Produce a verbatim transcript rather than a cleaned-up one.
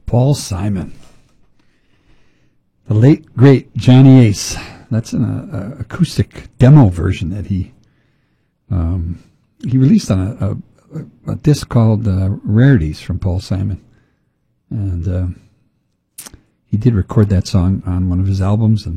Paul Simon. The late, great Johnny Ace. That's an uh, acoustic demo version that he um, he released on a, a, a disc called uh, Rarities from Paul Simon. And uh, he did record that song on one of his albums, and